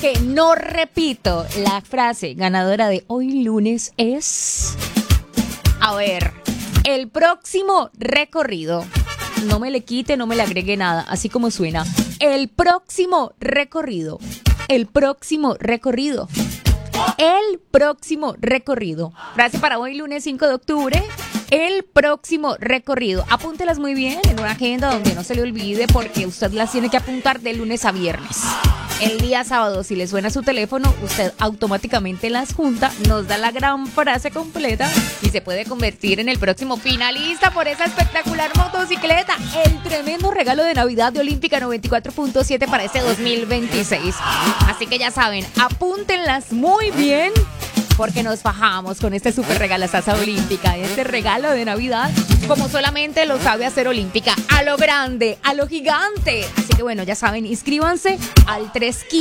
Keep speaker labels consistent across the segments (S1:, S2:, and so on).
S1: que no repito. La frase ganadora de hoy lunes es... A ver, el próximo recorrido. No me le quite, no me le agregue nada, así como suena. El próximo recorrido. El próximo recorrido. El próximo recorrido. Frase para hoy lunes 5 de octubre. El próximo recorrido. Apúntelas muy bien en una agenda donde no se le olvide porque usted las tiene que apuntar de lunes a viernes. El día sábado, si le suena su teléfono, usted automáticamente las junta, nos da la gran frase completa y se puede convertir en el próximo finalista por esa espectacular motocicleta. El tremendo regalo de Navidad de Olímpica 94.7 para este 2026. Así que ya saben, apúntenlas muy bien. Porque nos fajamos con este súper regalazaza Olímpica, este regalo de Navidad, como solamente lo sabe hacer Olímpica, a lo grande, a lo gigante. Así que bueno, ya saben, inscríbanse al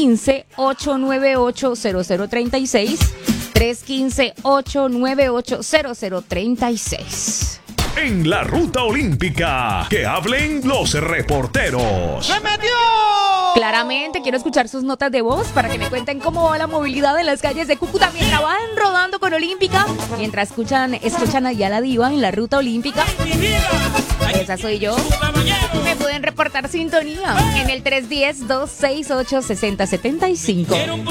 S1: 315-898-0036, 315-898-0036.
S2: En la ruta olímpica, que hablen los reporteros.
S3: ¡Se metió!
S1: Claramente, quiero escuchar sus notas de voz para que me cuenten cómo va la movilidad en las calles de Cúcuta mientras van rodando con Olímpica, mientras escuchan allá la diva en la ruta olímpica. Esa soy yo. Me pueden reportar sintonía en el 310-268-6075.